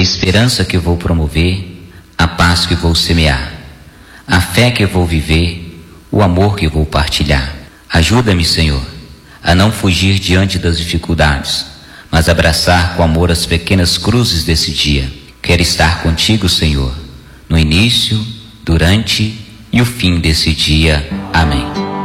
esperança que vou promover, a paz que vou semear, a fé que vou viver, o amor que vou partilhar. Ajuda-me, Senhor, a não fugir diante das dificuldades, mas abraçar com amor as pequenas cruzes desse dia. Quero estar contigo, Senhor, no início, durante e o fim desse dia. Amém.